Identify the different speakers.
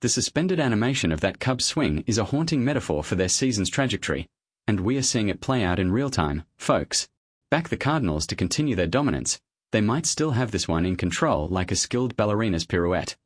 Speaker 1: The suspended animation of that Cubs swing is a haunting metaphor for their season's trajectory, and we are seeing it play out in real time, folks. Back the Cardinals to continue their dominance. They might still have this one in control like a skilled ballerina's pirouette.